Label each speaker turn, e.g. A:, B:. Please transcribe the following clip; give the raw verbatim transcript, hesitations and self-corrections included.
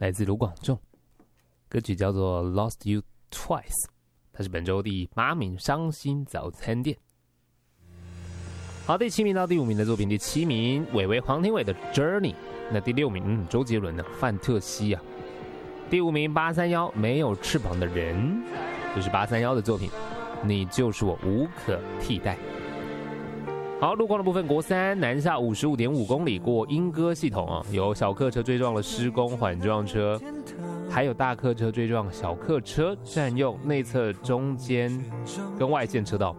A: 来自卢广仲，歌曲叫做 Lost You Twice， 它是本周第八名伤心早餐店。好，第七名到第五名的作品，第七名伟伟黄庭伟的 Journey， 那第六名嗯周杰伦的范特西啊，第五名八三一没有翅膀的人，这是八三一的作品，你就是我无可替代。好，路况的部分，国三南下 五十五点五 公里过莺歌系统啊，有小客车追撞了施工缓撞车，还有大客车追撞小客车，占用内侧中间跟外线车道。